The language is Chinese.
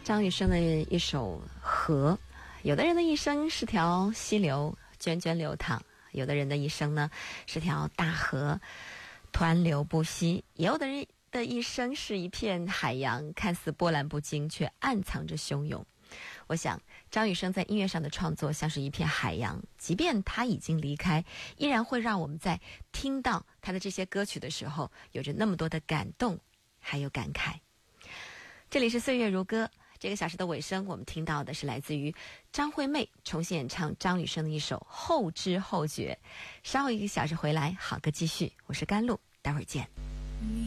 张雨生的一首《河》，有的人的一生是条溪流，涓涓流淌；有的人的一生呢是条大河，湍流不息；也有的人的一生是一片海洋，看似波澜不惊，却暗藏着汹涌。我想张雨生在音乐上的创作像是一片海洋，即便他已经离开，依然会让我们在听到他的这些歌曲的时候有着那么多的感动还有感慨。这里是岁月如歌，这个小时的尾声，我们听到的是来自于张惠妹重新演唱张雨生的一首《后知后觉》。稍后1个小时回来，好歌继续。我是甘露，待会儿见。